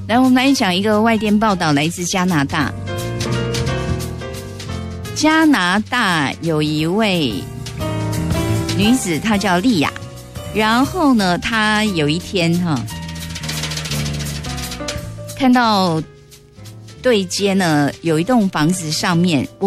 来，我们来讲一个外电报道，来自加拿大。加拿大有一位女子，她叫莉亚。然后呢，她有一天看到对街呢有一栋房子上面